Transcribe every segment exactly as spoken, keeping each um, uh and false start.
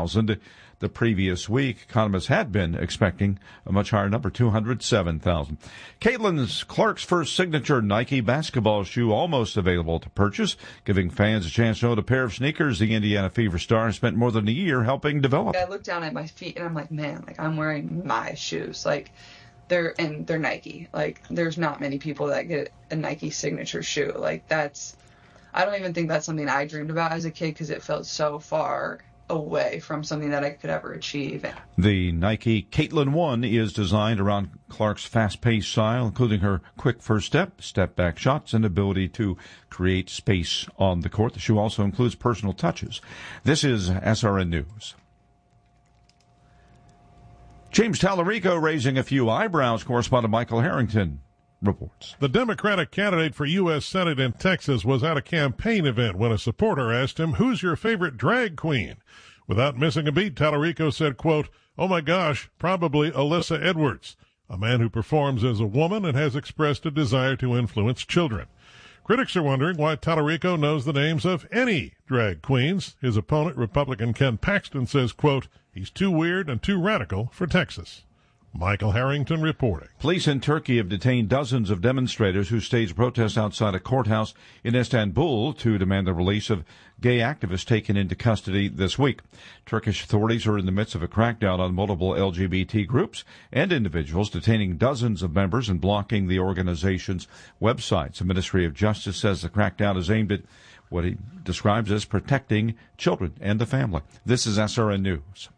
thousand the previous week. Economists had been expecting a much higher number, two hundred seven thousand. Caitlin Clark's first signature Nike basketball shoe almost available to purchase, giving fans a chance to own a pair of sneakers the Indiana Fever star spent more than a year helping develop. I look down at my feet and I'm like, man, like I'm wearing my shoes. Like they're, and they're Nike. Like there's not many people that get a Nike signature shoe. Like that's, I don't even think that's something I dreamed about as a kid because it felt so far away from something that I could ever achieve. The Nike Caitlin One is designed around Clark's fast-paced style, including her quick first step, step-back shots, and ability to create space on the court. The shoe also includes personal touches. This is S R N News. James Tallarico raising a few eyebrows. Correspondent Michael Harrington reports. The Democratic candidate for U S Senate in Texas was at a campaign event when a supporter asked him, "Who's your favorite drag queen?" Without missing a beat, Tallarico said, quote, "Oh my gosh, probably Alyssa Edwards, a man who performs as a woman and has expressed a desire to influence children." Critics are wondering why Tallarico knows the names of any drag queens. His opponent, Republican Ken Paxton, says, quote, "He's too weird and too radical for Texas." Michael Harrington reporting. Police in Turkey have detained dozens of demonstrators who staged protests outside a courthouse in Istanbul to demand the release of gay activists taken into custody this week. Turkish authorities are in the midst of a crackdown on multiple L G B T groups and individuals, detaining dozens of members and blocking the organization's websites. The Ministry of Justice says the crackdown is aimed at what he describes as protecting children and the family. This is S R N News.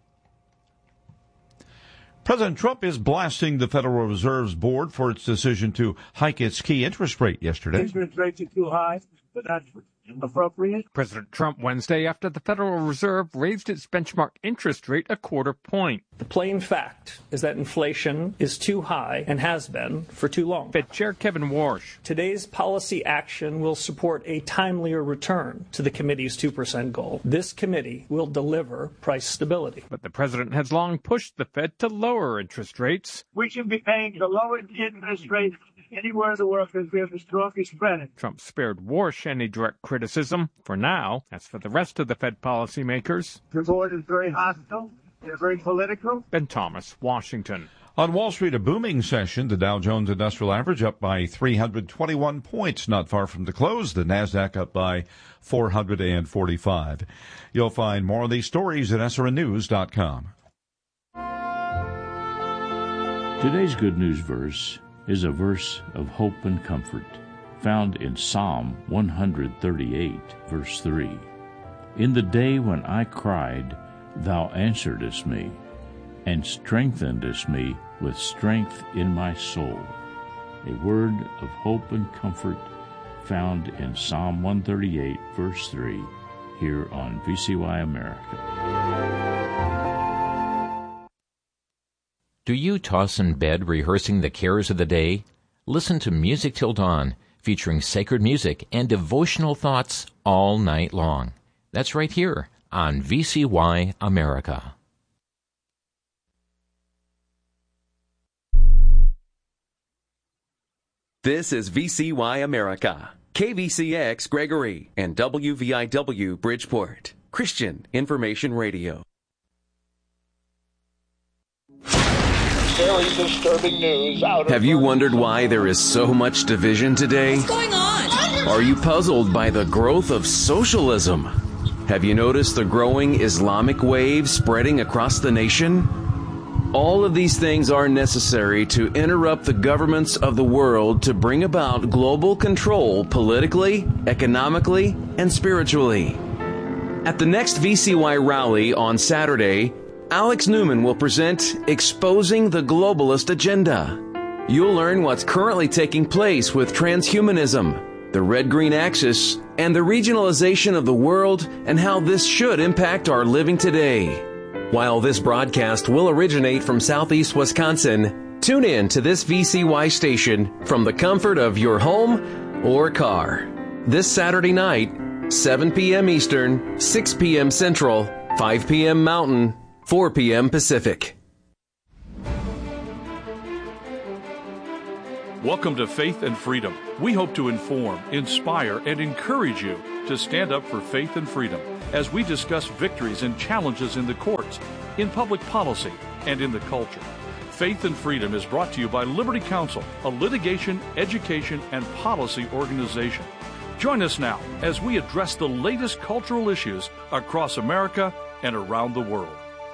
President Trump is blasting the Federal Reserve's board for its decision to hike its key interest rate yesterday. Interest rates are too high, but that's appropriate. President Trump Wednesday after the Federal Reserve raised its benchmark interest rate a quarter point. The plain fact is that inflation is too high and has been for too long. Fed Chair Kevin Warsh. Today's policy action will support a timelier return to the committee's two percent goal. This committee will deliver price stability. But the president has long pushed the Fed to lower interest rates. We should be paying the lowest interest rate anywhere in the world because we have the strongest credit. Trump spared Warsh any direct criticism for now. As for the rest of the Fed policymakers, the board is very hostile. They're very political. Ben Thomas, Washington. On Wall Street, a booming session. The Dow Jones Industrial Average up by three hundred twenty-one points, not far from the close. The Nasdaq up by four hundred forty-five. You'll find more of these stories at S R N news dot com. Today's good news verse is a verse of hope and comfort, found in Psalm one thirty-eight, verse three. In the day when I cried, thou answeredest me, and strengthenedest me with strength in my soul. A word of hope and comfort found in Psalm one thirty-eight, verse three, here on V C Y America. Do you toss in bed rehearsing the cares of the day? Listen to Music Till Dawn, featuring sacred music and devotional thoughts all night long. That's right here on V C Y America. This is V C Y America, K V C X Gregory, and W V I W Bridgeport, Christian Information Radio. Very disturbing news out Have you wondered why there is so much division today? What's going on? Are you puzzled by the growth of socialism? Have you noticed the growing Islamic wave spreading across the nation? All of these things are necessary to interrupt the governments of the world to bring about global control politically, economically, and spiritually. At the next V C Y rally on Saturday, Alex Newman will present Exposing the Globalist Agenda. You'll learn what's currently taking place with transhumanism, the red-green axis, and the regionalization of the world and how this should impact our living today. While this broadcast will originate from Southeast Wisconsin, tune in to this V C Y station from the comfort of your home or car. This Saturday night, seven p.m. Eastern, six p.m. Central, five p.m. Mountain, four p.m. Pacific. Welcome to Faith and Freedom. We hope to inform, inspire, and encourage you to stand up for faith and freedom as we discuss victories and challenges in the courts, in public policy, and in the culture. Faith and Freedom is brought to you by Liberty Counsel, a litigation, education, and policy organization. Join us now as we address the latest cultural issues across America and around the world.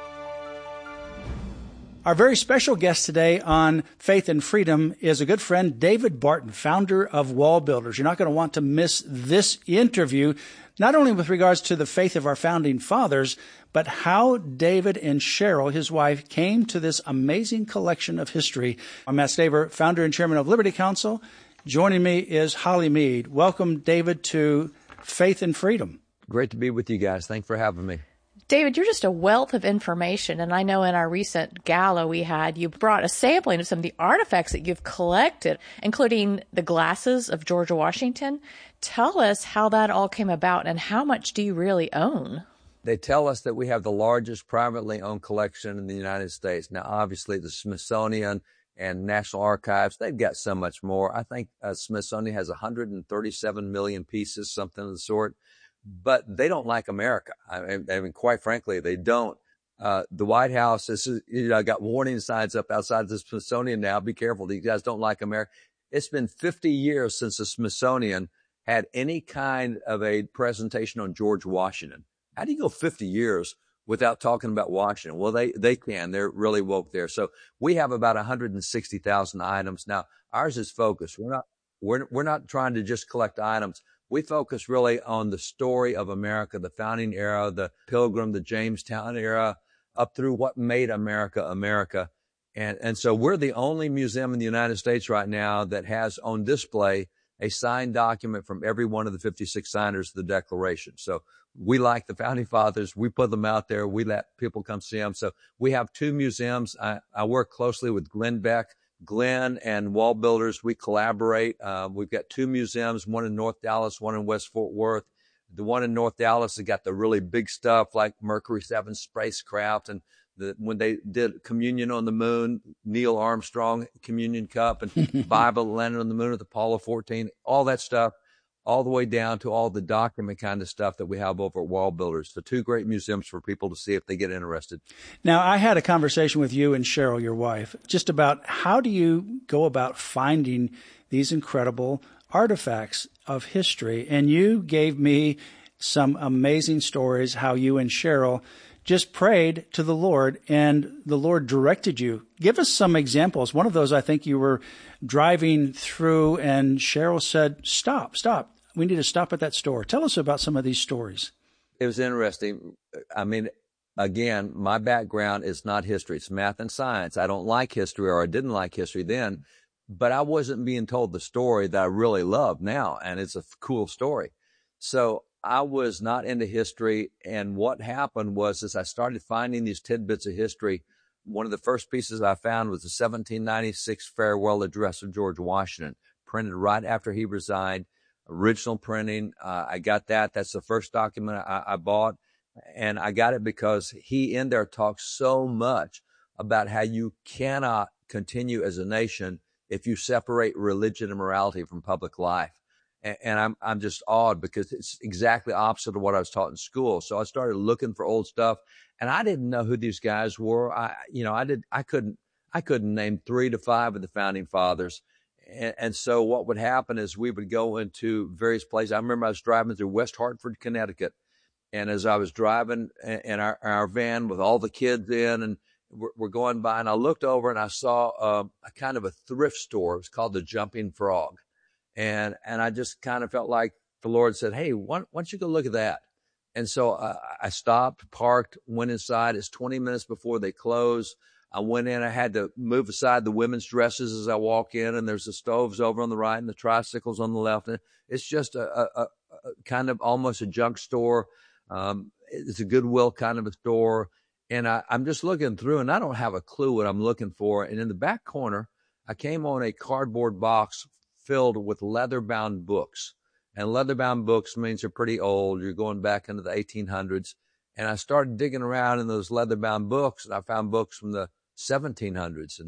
Our very special guest today on Faith and Freedom is a good friend, David Barton, founder of Wall Builders. You're not going to want to miss this interview, not only with regards to the faith of our founding fathers, but how David and Cheryl, his wife, came to this amazing collection of history. I'm Matt Staver, founder and chairman of Liberty Counsel. Joining me is Holly Mead. Welcome, David, to Faith and Freedom. Great to be with you guys. Thanks for having me. David, you're just a wealth of information, and I know in our recent gala we had, you brought a sampling of some of the artifacts that you've collected, including the glasses of George Washington. Tell us how that all came about, and how much do you really own? They tell us that we have the largest privately owned collection in the United States. Now, obviously, the Smithsonian and National Archives, they've got so much more. I think uh, Smithsonian has one hundred thirty-seven million pieces, something of the sort. But they don't like America. I mean, I mean quite frankly, they don't. Uh, the White House has, you know, got warning signs up outside the Smithsonian now. Be careful. These guys don't like America. It's been fifty years since the Smithsonian had any kind of a presentation on George Washington. How do you go fifty years without talking about Washington? Well, they, they can. They're really woke there. So we have about one hundred sixty thousand items. Now, ours is focused. We're not, we're, we're not trying to just collect items. We focus really on the story of America, the founding era, the Pilgrim, the Jamestown era, up through what made America America. And, and so we're the only museum in the United States right now that has on display a signed document from every one of the fifty-six signers of the Declaration. So we like the Founding Fathers. We put them out there. We let people come see them. So we have two museums. I, I work closely with Glenn Beck. Glenn and Wall Builders, we collaborate. Uh, we've got two museums, one in North Dallas, one in West Fort Worth. The one in North Dallas has got the really big stuff like Mercury seven spacecraft, and the, when they did communion on the moon, Neil Armstrong communion cup, and Bible landed on the moon with Apollo fourteen, all that stuff, all the way down to all the document kind of stuff that we have over at Wall Builders. So two great museums for people to see if they get interested. Now, I had a conversation with you and Cheryl, your wife, just about how do you go about finding these incredible artifacts of history. And you gave me some amazing stories how you and Cheryl just prayed to the Lord and the Lord directed you. Give us some examples. One of those, I think you were driving through and Cheryl said, stop, stop. We need to stop at that store. Tell us about some of these stories. It was interesting. I mean, again, my background is not history. It's math and science. I don't like history, or I didn't like history then, but I wasn't being told the story that I really love now, and it's a cool story. So I was not into history, and what happened was as I started finding these tidbits of history, one of the first pieces I found was the seventeen ninety-six farewell address of George Washington, printed right after he resigned. Original printing. Uh, I got that. That's the first document I, I bought. And I got it because he in there talks so much about how you cannot continue as a nation if you separate religion and morality from public life. And, and I'm, I'm just awed because it's exactly opposite of what I was taught in school. So I started looking for old stuff, and I didn't know who these guys were. I, you know, I did, I couldn't, I couldn't name three to five of the founding fathers. And, and so what would happen is we would go into various places. I remember I was driving through West Hartford, Connecticut. And as I was driving in our, our van with all the kids in, and we're, we're going by, and I looked over and I saw uh, a kind of a thrift store. It was called the Jumping Frog. And, and I just kind of felt like the Lord said, hey, why, why don't you go look at that? And so uh, I stopped, parked, went inside. It's twenty minutes before they close. I went in. I had to move aside the women's dresses as I walk in, and there's the stoves over on the right and the tricycles on the left. And it's just a, a, a, a kind of almost a junk store. Um, it's a Goodwill kind of a store. And I, I'm just looking through, and I don't have a clue what I'm looking for. And in the back corner, I came on a cardboard box filled with leather-bound books. And leather-bound books means they're pretty old. You're going back into the eighteen hundreds. And I started digging around in those leather-bound books, and I found books from the seventeen hundreds and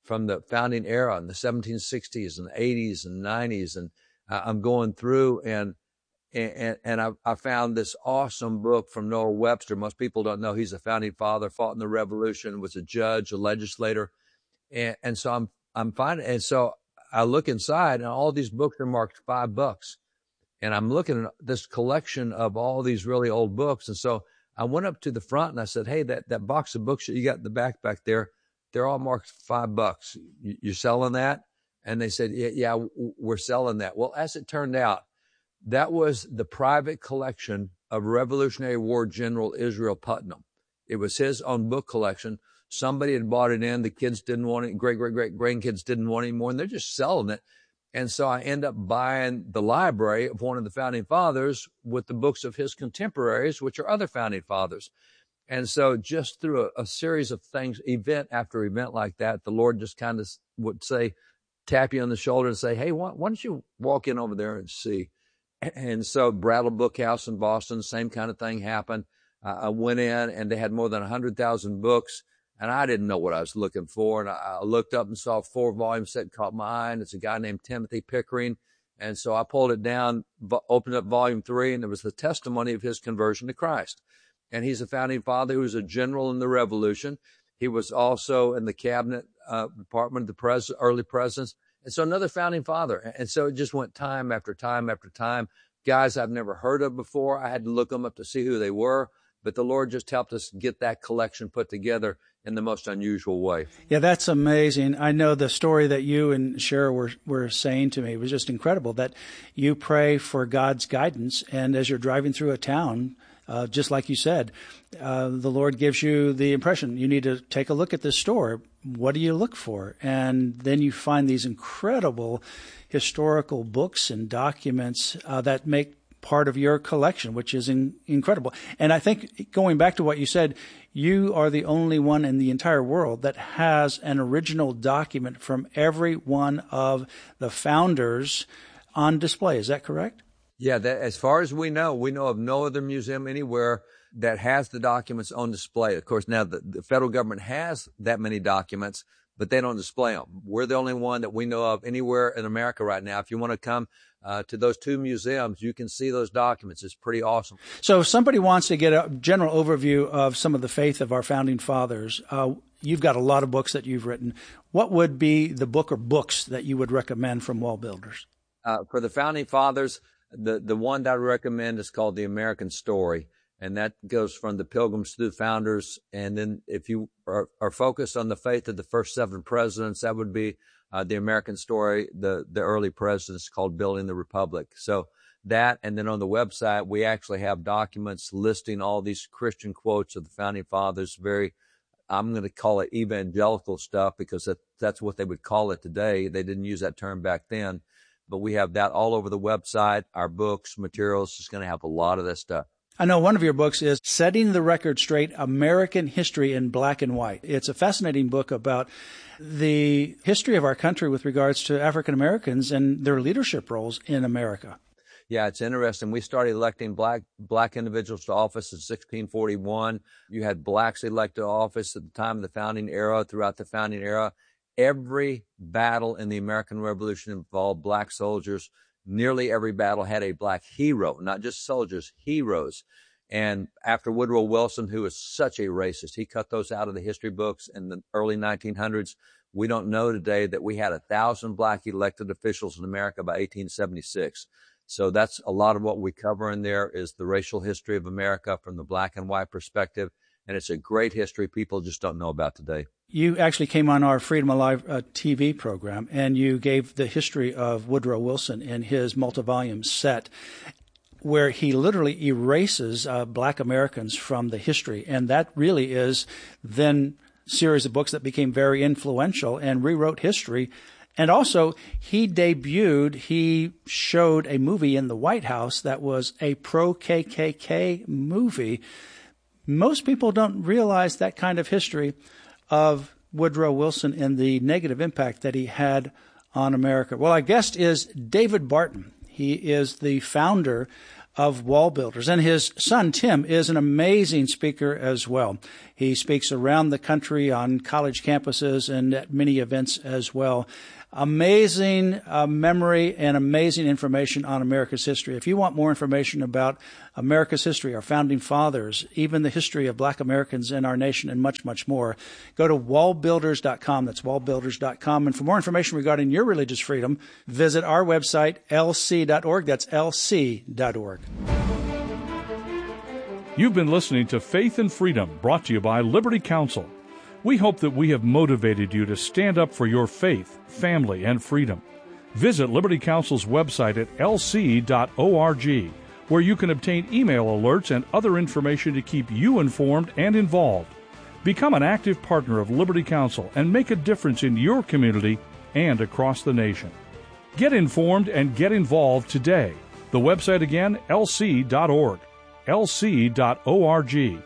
from the founding era in the seventeen sixties and eighties and nineties. And uh, I'm going through and and, and I, I found this awesome book from Noah Webster. Most people don't know he's a founding father, fought in the Revolution, was a judge, a legislator. And, and so I'm I'm finding, and so I look inside, and all these books are marked five bucks. And I'm looking at this collection of all these really old books. And so I went up to the front and I said, hey, that, that box of books that you got in the back back there, they're all marked five bucks. You, you're selling that? And they said, yeah, yeah, we're selling that. Well, as it turned out, that was the private collection of Revolutionary War General Israel Putnam. It was his own book collection. Somebody had bought it in. The kids didn't want it. Great, great, great grandkids didn't want it anymore. And they're just selling it. And so I end up buying the library of one of the founding fathers with the books of his contemporaries, which are other founding fathers. And so just through a, a series of things, event after event like that, the Lord just kind of would say, tap you on the shoulder and say, hey, why, why don't you walk in over there and see? And so Brattle Book House in Boston, same kind of thing happened. Uh, I went in and they had more than one hundred thousand books, and I didn't know what I was looking for. And I, I looked up and saw a four-volume set caught my eye, and it's a guy named Timothy Pickering. And so I pulled it down, opened up volume three, and there was the testimony of his conversion to Christ. And he's a founding father who was a general in the Revolution. He was also in the cabinet uh, department of the pres- early presidents. And so another founding father. And so it just went time after time after time. Guys I've never heard of before. I had to look them up to see who they were. But the Lord just helped us get that collection put together in the most unusual way. Yeah, that's amazing. I know the story that you and Cheryl were, were saying to me was just incredible, that you pray for God's guidance. And as you're driving through a town, Uh, just like you said, uh, the Lord gives you the impression you need to take a look at this store. What do you look for? And then you find these incredible historical books and documents uh, that make part of your collection, which is in, incredible. And I think going back to what you said, you are the only one in the entire world that has an original document from every one of the founders on display. Is that correct? Yeah, that, as far as we know, we know of no other museum anywhere that has the documents on display. Of course, now the, the federal government has that many documents, but they don't display them. We're the only one that we know of anywhere in America right now. If you want to come uh, to those two museums, you can see those documents. It's pretty awesome. So if somebody wants to get a general overview of some of the faith of our founding fathers, uh, you've got a lot of books that you've written. What would be the book or books that you would recommend from Wall Builders? Uh, for the founding fathers, The the one that I recommend is called The American Story, and that goes from the Pilgrims to the Founders. And then if you are, are focused on the faith of the first seven presidents, that would be uh, The American Story, the, the early presidents, called Building the Republic. So that, and then on the website, we actually have documents listing all these Christian quotes of the founding fathers, very, I'm going to call it evangelical stuff, because that, that's what they would call it today. They didn't use that term back then. But we have that all over the website. Our books, materials, is going to have a lot of this stuff. I know one of your books is Setting the Record Straight, American History in Black and White. It's a fascinating book about the history of our country with regards to African Americans and their leadership roles in America. Yeah, it's interesting. We started electing black black individuals to office in sixteen forty-one. You had blacks elected to office at the time of the founding era, throughout the founding era. Every battle in the American Revolution involved black soldiers. Nearly every battle had a black hero, not just soldiers, heroes. And after Woodrow Wilson, who was such a racist, he cut those out of the history books in the early nineteen hundreds. We don't know today that we had a thousand black elected officials in America by eighteen seventy-six. So that's a lot of what we cover in there, is the racial history of America from the black and white perspective. And it's a great history people just don't know about today. You actually came on our Freedom Alive uh, T V program, and you gave the history of Woodrow Wilson in his multi-volume set, where he literally erases uh, black Americans from the history. And that really is then a series of books that became very influential and rewrote history. And also, he debuted, he showed a movie in the White House that was a pro-K K K movie. Most people don't realize that kind of history of Woodrow Wilson and the negative impact that he had on America. Well, our guest is David Barton. He is the founder of Wall Builders. And his son, Tim, is an amazing speaker as well. He speaks around the country on college campuses and at many events as well. Amazing uh, memory and amazing information on America's history. If you want more information about America's history, our founding fathers, even the history of black Americans in our nation, and much, much more, go to wall builders dot com. That's wall builders dot com. And for more information regarding your religious freedom, visit our website, L C dot org. That's L C dot org. You've been listening to Faith and Freedom, brought to you by Liberty Counsel. We hope that we have motivated you to stand up for your faith, family, and freedom. Visit Liberty Counsel's website at L C dot org, where you can obtain email alerts and other information to keep you informed and involved. Become an active partner of Liberty Counsel and make a difference in your community and across the nation. Get informed and get involved today. The website again, L C dot org. L C dot org.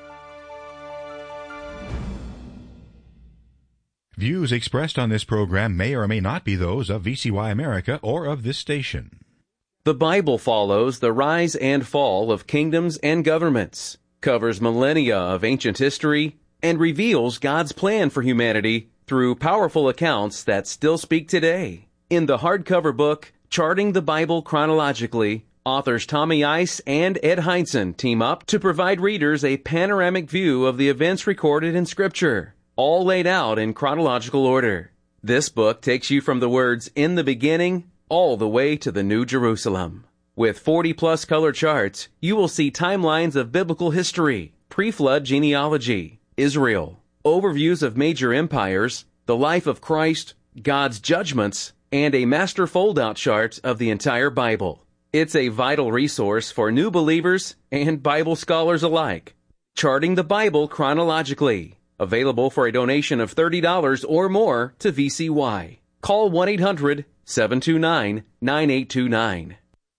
Views expressed on this program may or may not be those of V C Y America or of this station. The Bible follows the rise and fall of kingdoms and governments, covers millennia of ancient history, and reveals God's plan for humanity through powerful accounts that still speak today. In the hardcover book, Charting the Bible Chronologically, authors Tommy Ice and Ed Heinzen team up to provide readers a panoramic view of the events recorded in Scripture, all laid out in chronological order. This book takes you from the words "in the beginning" all the way to the New Jerusalem. With forty-plus color charts, you will see timelines of biblical history, pre-flood genealogy, Israel, overviews of major empires, the life of Christ, God's judgments, and a master fold-out chart of the entire Bible. It's a vital resource for new believers and Bible scholars alike. Charting the Bible Chronologically. Available for a donation of thirty dollars or more to V C Y. Call one eight hundred seven two nine nine eight two nine.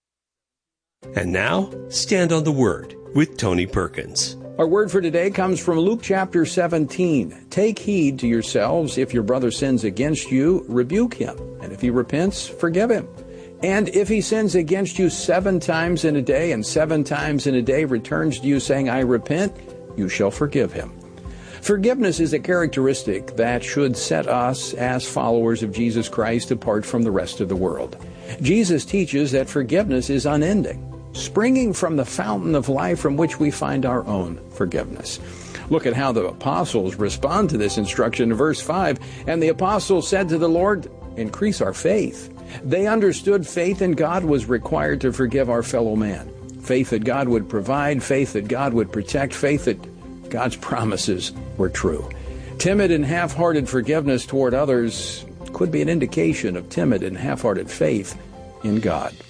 And now, Stand on the Word with Tony Perkins. Our word for today comes from Luke chapter seventeen. Take heed to yourselves. If your brother sins against you, rebuke him. And if he repents, forgive him. And if he sins against you seven times in a day, and seven times in a day returns to you saying, I repent, you shall forgive him. Forgiveness is a characteristic that should set us as followers of Jesus Christ apart from the rest of the world. Jesus teaches that forgiveness is unending, springing from the fountain of life from which we find our own forgiveness. Look at how the apostles respond to this instruction in verse five. And the apostles said to the Lord, increase our faith. They understood faith in God was required to forgive our fellow man. Faith that God would provide, faith that God would protect, faith that God's promises were true. Timid and half-hearted forgiveness toward others could be an indication of timid and half-hearted faith in God.